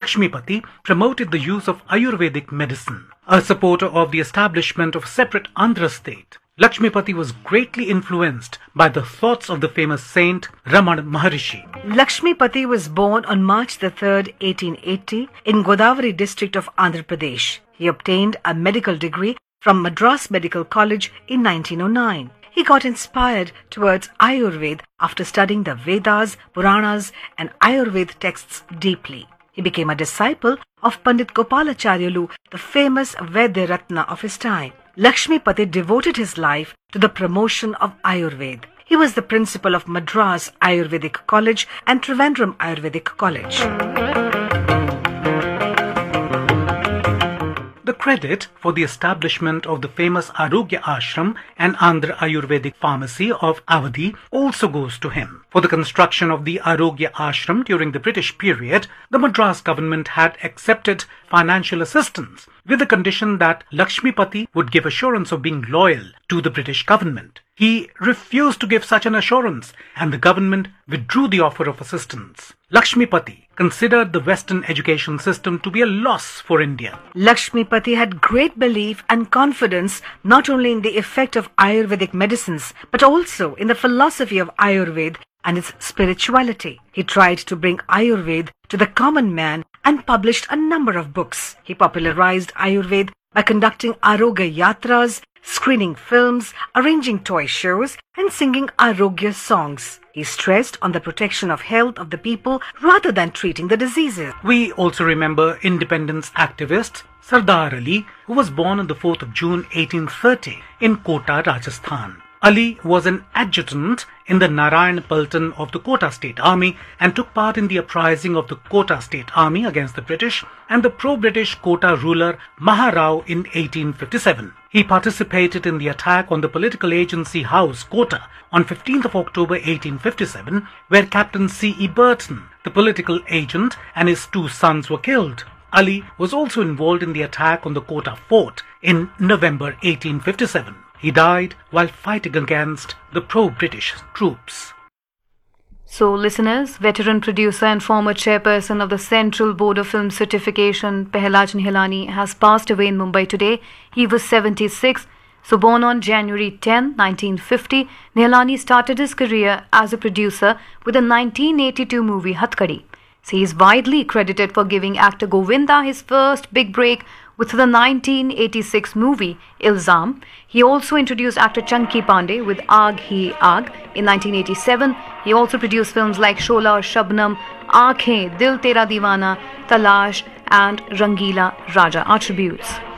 Lakshmipati promoted the use of Ayurvedic medicine. A supporter of the establishment of a separate Andhra state, Lakshmipati was greatly influenced by the thoughts of the famous saint Ramana Maharishi. Lakshmipati was born on March 3rd, 1880 in Godavari district of Andhra Pradesh. He obtained a medical degree from Madras Medical College in 1909. He got inspired towards Ayurveda after studying the Vedas, Puranas and Ayurveda texts deeply. He became a disciple of Pandit Gopalacharyalu, the famous Vaidya Ratna of his time. Lakshmipati devoted his life to the promotion of Ayurveda. He was the principal of Madras Ayurvedic College and Trivandrum Ayurvedic College. The credit for the establishment of the famous Arogya Ashram and Andhra Ayurvedic Pharmacy of Awadhi also goes to him. For the construction of the Arogya Ashram during the British period, the Madras government had accepted financial assistance with the condition that Lakshmipati would give assurance of being loyal to the British government. He refused to give such an assurance and the government withdrew the offer of assistance. Lakshmipati considered the Western education system to be a loss for India. Lakshmipati had great belief and confidence not only in the effect of Ayurvedic medicines but also in the philosophy of Ayurveda and its spirituality. He tried to bring Ayurveda to the common man and published a number of books. He popularized Ayurveda by conducting Arogya Yatras, screening films, arranging toy shows and singing Arogya songs. He stressed on the protection of health of the people rather than treating the diseases. We also remember independence activist Sardar Ali, who was born on the 4th of June 1830 in Kota, Rajasthan. Ali was an adjutant in the Narayan Paltan of the Kota State Army and took part in the uprising of the Kota State Army against the British and the pro-British Kota ruler Maharao in 1857. He participated in the attack on the political agency house Kota on 15th of October 1857, where Captain C.E. Burton, the political agent, and his two sons were killed. Ali was also involved in the attack on the Kota fort in November 1857. He died while fighting against the pro-British troops. So, listeners, veteran producer and former chairperson of the Central Board of Film Certification, Pehlaj Nihalani, has passed away in Mumbai today. He was 76. So, born on January 10, 1950, Nihalani started his career as a producer with the 1982 movie Hatkadi. So, he is widely credited for giving actor Govinda his first big break with the 1986 movie Ilzam. He also introduced actor Chunky Pandey with Aag Hi Aag in 1987. He also produced films like Shola aur Shabnam, Aankhein, Dil Tera Deewana, Talash and Rangila Raja. Attributes.